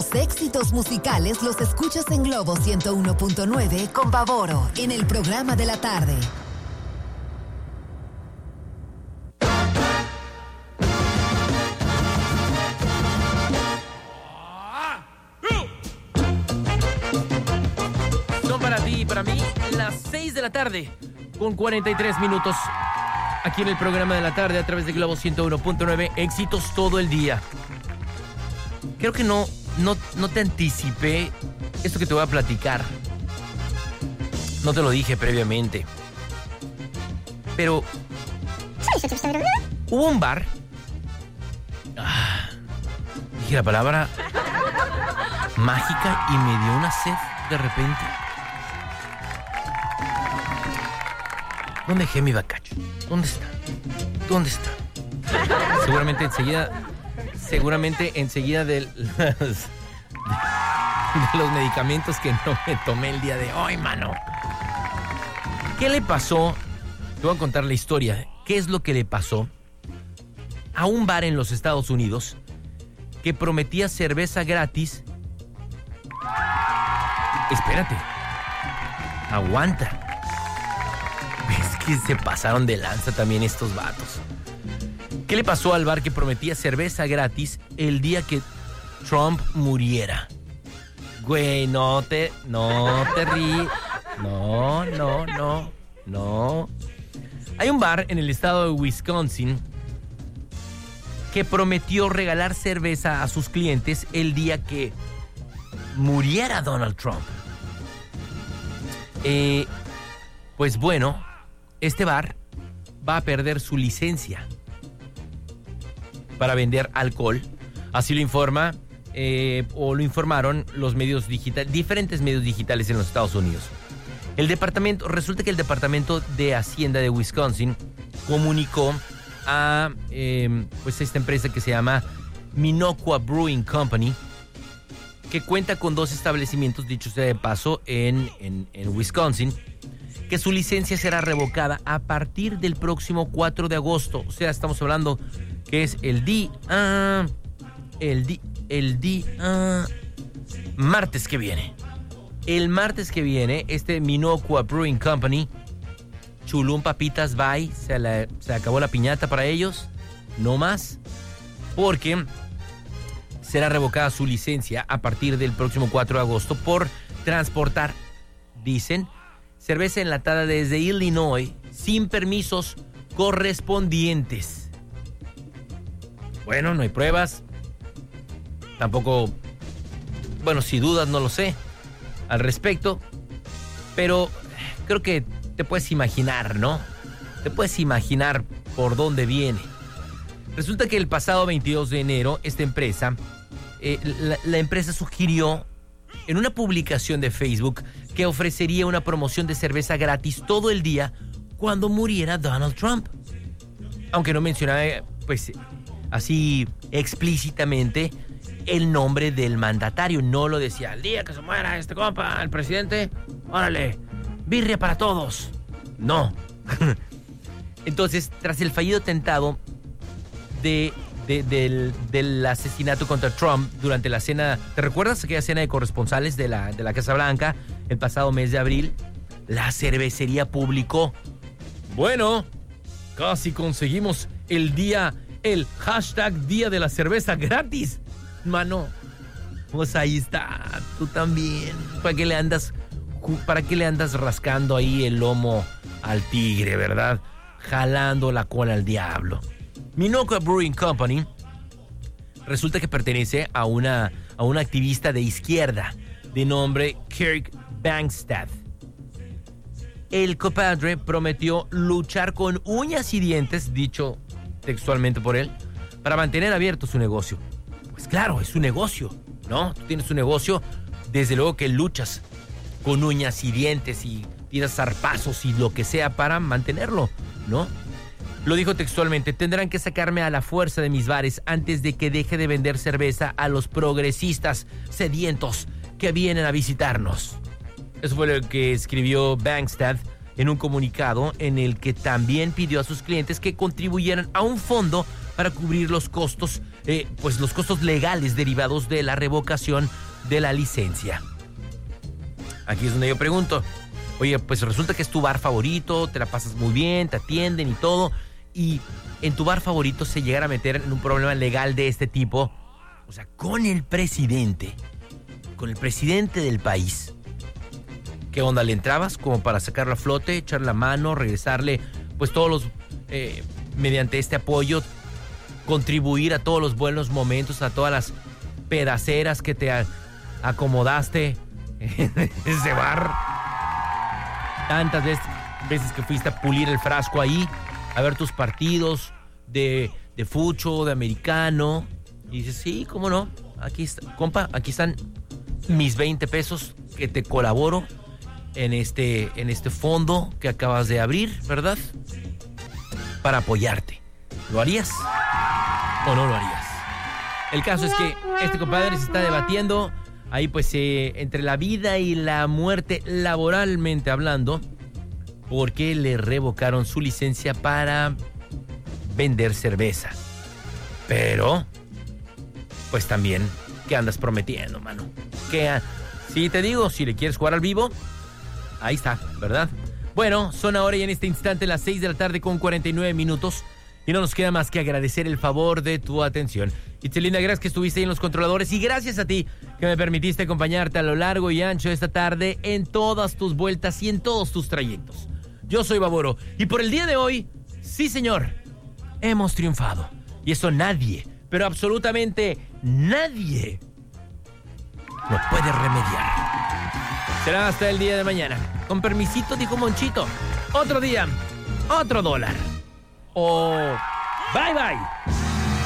Los éxitos musicales los escuchas en Globo 101.9 con Pavoro en el programa de la tarde. Son para ti y para mí las 6 de la tarde con 43 minutos. Aquí en el programa de la tarde a través de Globo 101.9, éxitos todo el día. Creo que no te anticipé esto que te voy a platicar. No te lo dije previamente. Pero hubo un bar. Dije la palabra mágica y me dio una sed de repente. ¿Dónde dejé mi bacacho? ¿Dónde está? Seguramente enseguida de los medicamentos que no me tomé el día de hoy, mano. ¿Qué le pasó? Te voy a contar la historia. ¿Qué es lo que le pasó a un bar en los Estados Unidos que prometía cerveza gratis? Espérate. Aguanta. Es que se pasaron de lanza también estos vatos. ¿Qué le pasó al bar que prometía cerveza gratis el día que Trump muriera? Güey, no te ríes. No. Hay un bar en el estado de Wisconsin que prometió regalar cerveza a sus clientes el día que muriera Donald Trump. Pues bueno, este bar va a perder su licencia para vender alcohol. Así lo informa o lo informaron los medios digitales, diferentes medios digitales en los Estados Unidos. Resulta que el Departamento de Hacienda de Wisconsin comunicó a pues esta empresa que se llama Minocqua Brewing Company, que cuenta con 2 establecimientos, dicho sea de paso, en Wisconsin, que su licencia será revocada a partir del próximo 4 de agosto. O sea, estamos hablando que es el martes que viene. El martes que viene, este Minocqua Brewing Company, chulún papitas, bye, se acabó la piñata para ellos, no más, porque será revocada su licencia a partir del próximo 4 de agosto por transportar, dicen, cerveza enlatada desde Illinois sin permisos correspondientes. Bueno, no hay pruebas. Tampoco, bueno, si dudas, no lo sé al respecto. Pero creo que te puedes imaginar, ¿no? Te puedes imaginar por dónde viene. Resulta que el pasado 22 de enero, esta empresa, la empresa sugirió en una publicación de Facebook que ofrecería una promoción de cerveza gratis todo el día cuando muriera Donald Trump. Aunque no mencionaba, pues, así explícitamente el nombre del mandatario. No lo decía, el día que se muera este compa, el presidente, órale, birria para todos. No. Entonces, tras el fallido atentado del asesinato contra Trump durante la cena, ¿te recuerdas aquella cena de corresponsales de la Casa Blanca el pasado mes de abril? La cervecería publicó: bueno, casi conseguimos el hashtag Día de la Cerveza Gratis. Mano, pues ahí está, tú también. ¿Para qué le andas rascando ahí el lomo al tigre, verdad? Jalando la cola al diablo. Minocqua Brewing Company resulta que pertenece a una activista de izquierda de nombre Kirk Bangstad. El compadre prometió luchar con uñas y dientes, dicho textualmente por él, para mantener abierto su negocio. Pues claro, es un negocio, ¿no? Tú tienes un negocio, desde luego que luchas con uñas y dientes y tiras zarpazos y lo que sea para mantenerlo, ¿no? Lo dijo textualmente: tendrán que sacarme a la fuerza de mis bares antes de que deje de vender cerveza a los progresistas sedientos que vienen a visitarnos. Eso fue lo que escribió Bangstad en un comunicado en el que también pidió a sus clientes que contribuyeran a un fondo para cubrir los costos pues los costos legales derivados de la revocación de la licencia. Aquí es donde yo pregunto, oye, pues resulta que es tu bar favorito, te la pasas muy bien, te atienden y todo, y en tu bar favorito se llegara a meter en un problema legal de este tipo, o sea, con el presidente del país. ¿Qué onda? ¿Le entrabas como para sacarlo a flote, echarle la mano, regresarle, pues todos los, mediante este apoyo, contribuir a todos los buenos momentos, a todas las pedaceras que te acomodaste en ese bar? Tantas veces que fuiste a pulir el frasco ahí, a ver tus partidos de fucho, de americano, y dices, sí, cómo no, aquí está, compa, aquí están mis 20 pesos que te colaboro en este fondo que acabas de abrir, ¿verdad? Para apoyarte. ¿Lo harías o no lo harías? El caso es que este compadre se está debatiendo ahí pues entre la vida y la muerte laboralmente hablando, porque le revocaron su licencia para vender cerveza. Pero pues también, ¿qué andas prometiendo, mano? Si te digo, si le quieres jugar al vivo, ahí está, ¿verdad? Bueno, son ahora y en este instante las 6 de la tarde con 49 minutos. Y no nos queda más que agradecer el favor de tu atención. Itzelina, gracias que estuviste ahí en los controladores. Y gracias a ti que me permitiste acompañarte a lo largo y ancho de esta tarde en todas tus vueltas y en todos tus trayectos. Yo soy Baboro. Y por el día de hoy, sí señor, hemos triunfado. Y eso nadie, pero absolutamente nadie, lo puede remediar. Será hasta el día de mañana. Con permisito, dijo Monchito. Otro día, otro dólar. Bye bye.